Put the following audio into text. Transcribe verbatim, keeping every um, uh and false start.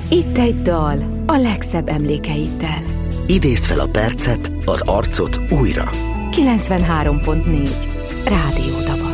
Itt egy dal a legszebb emlékeiddel. Idézd fel a percet, az arcot újra. kilencvenhárom pont négy Rádió Daba.